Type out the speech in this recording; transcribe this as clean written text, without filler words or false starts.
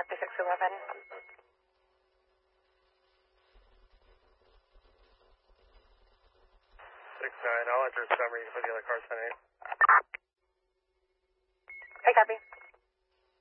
copy 611. 6-9, I'll enter summary for the other car tonight. Hey, copy.